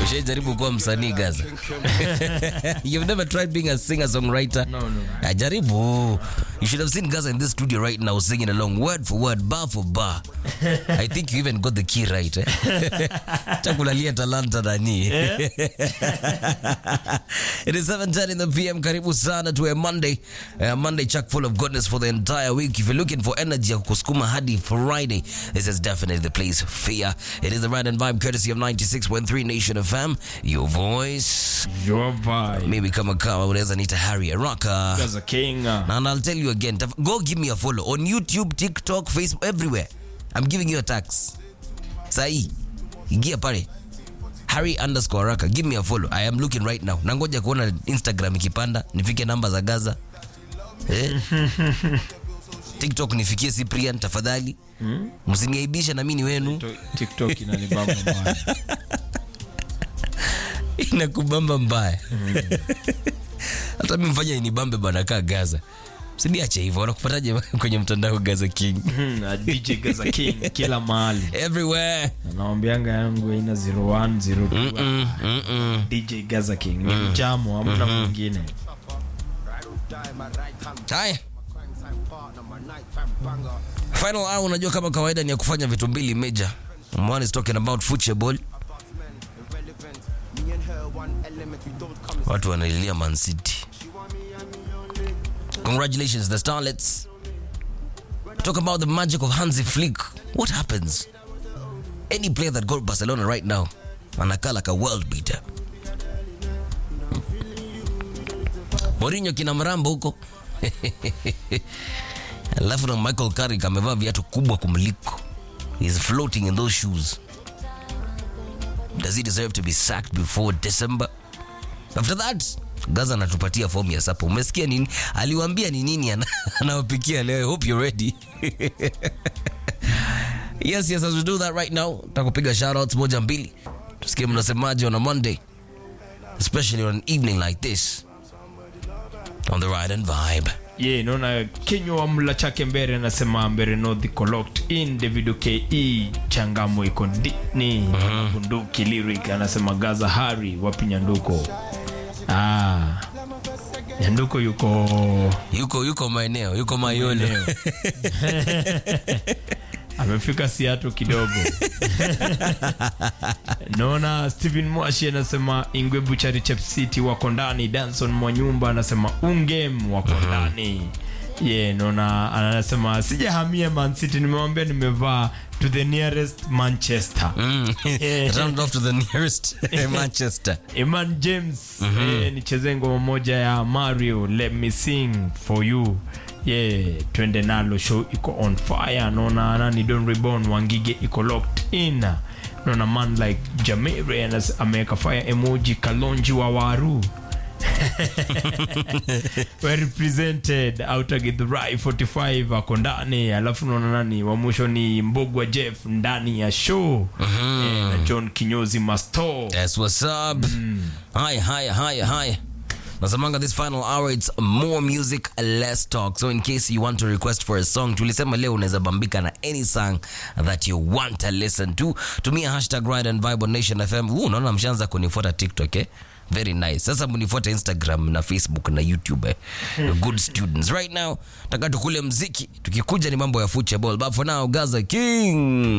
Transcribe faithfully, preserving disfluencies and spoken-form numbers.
Ushajaribu kuwa msanii Gaza? You've never tried being a singer-songwriter? No, no. Ajaribu. You should have seen Gaza in this studio right now singing along word for word, bar for bar. I think you even got the key right. Eh? Chakulalia talanta nani. It is seven ten in the P M. Karibu sana to a Monday. A Monday chock full of goodness for the entire week. If you're looking for energy ya kusukuma hadi Friday, this is definitely the place for you. It is the Ride and Vibe courtesy of ninety-six point three Nation F M. Your voice. Your vibe. Maybe kama kama unaweza nita Harry Araka. Gaza King. And I'll tell you again, go give me a follow on YouTube, TikTok, Facebook, everywhere. I'm giving you a tax. Sahi, ingia pale Harry underscore Araka. Give me a follow. I am looking right now. Nangoja kuona Instagram ikipanda, nifike namba za Gaza. Eh? TikTok nifikie Cyprian tafadhali. Hmm? Msiniaibisha na mimi wenu. TikTok inanibamba mbaya. Inakubamba mbaya. Hata mimi mfanya inibambe bana kaa Gaza. Usiniache hivyo. Wanakupataje kwenye mtandao Gaza King? D J Gaza King kila mahali. Everywhere. Naombianga yangu ina zero one zero two. Mm mm mm. D J Gaza King ni mjamo hamna mwingine. Haya. Final hour unajua kama kawaida ni ya kufanya vitu mbili major. One is talking about football. Watu wanalilia Man City. Congratulations the Starlets. Talk about the magic of Hansi Flick. What happens? Any player that got Barcelona right now anakaa like a world beater. Mourinho kina mrambo huko. Alafu na Michael Carrick amevaa viatu kubwa kumliko. He's floating in those shoes. Does he deserve to be sacked before December? After that, Gaza anatupatia form ya sapo. Umesikia nini? Aliwaambia ni nini anawapikia leo. I hope you're ready. Yes, yes, as we do that right now, tutakupiga shoutouts moja mbili. Tusikie mnasemaje on a Monday, especially on an evening like this. On the Ride and Vibe. Yeah, naona Kenyo wa mla chake mbere anasema mbere no the locked in David K E Changamo iko ni mm-hmm. Bunduki lyric anasema Gaza Harry wapi Nyanduko. Ah. Nyanduko yuko yuko yuko maeneo, yuko Mayole. Amefika Seattle kidogo. Naona Steven Mwashi anasema Ingwe Buchari Chep City wako ndani. Danson Mwanyumba anasema Ungem wako ndani. Yeah, naona anasema sijahamia Man City, nimemwambia nimevaa to the nearest Manchester. Mm. Yeah. Round off to the nearest Manchester. Eman James mm-hmm. eh, nicheze ngoma moja ya Mario Let Me Sing For You. Yeah, twende nalo show iko on fire. Naona nani Don Reborn Wangige iko locked in. Naona man like Jamere anas ameka fire emoji Kalonji wa Waru. Well represented out against the right forty-five ako ndani. Alafu naona nani wa mwisho ni Mbogwa Jeff ndani ya show. Mm-hmm. Yeah, na John Kinyozi Masto. That's what's up. Mm. Hi hi hi hi. Nasamanga this final hour it's more music, less talk. So in case you want to request for a song, tulisema leo unaweza bambika na any song that you want to listen to. Tumia hashtag Ride and Vibe on Nation F M. Uh, naona mshaanza kunifuata TikTok eh? Very nice. Sasa mnifuate Instagram na Facebook na YouTube eh? Good students. Right now, taka tukule mziki. Tukikuja ni mambo ya football. But for now, Gaza King.